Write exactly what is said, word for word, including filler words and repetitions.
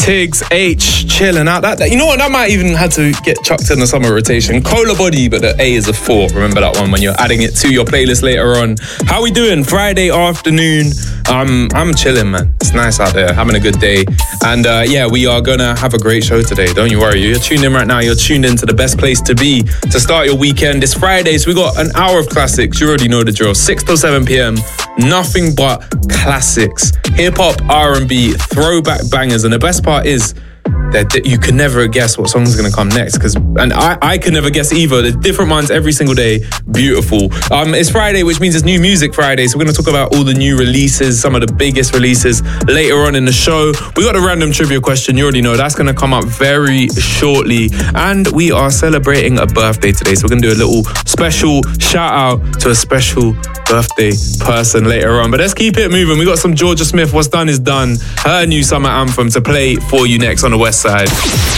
Tiggs, H, chilling out. That, that you know what? That might even had to get chucked in the summer rotation. Cola Body, but the A is a four. Remember that one when you're adding it to your playlist later on. How we doing? Friday afternoon. Um, I'm chilling, man. It's nice out there, having a good day. And uh, yeah, we are gonna have a great show today. Don't you worry. You're tuned in right now. You're tuned in to the best place to be to start your weekend. It's Friday, so we got an hour of classics. You already know the drill. six till seven p.m. Nothing but classics. Hip hop, R and B, throwback bangers. And the best part is that you can never guess what song's going to come next. Because and I, I can never guess either. There's different ones every single day. Beautiful. Um, it's Friday, which means it's New Music Friday. So we're going to talk about all the new releases, some of the biggest releases later on in the show. We got a random trivia question. You already know that's going to come up very shortly. And we are celebrating a birthday today. So we're going to do a little special shout out to a special birthday person later on. But let's keep it moving. We got some Georgia Smith, What's Done Is Done, her new summer anthem to play for you next on the West Side.